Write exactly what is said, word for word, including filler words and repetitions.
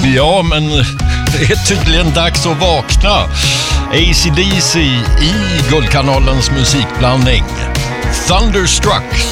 Ja, men det är tydligen dags att vakna. A C D C i Guldkanalens musikblandning. Thunderstruck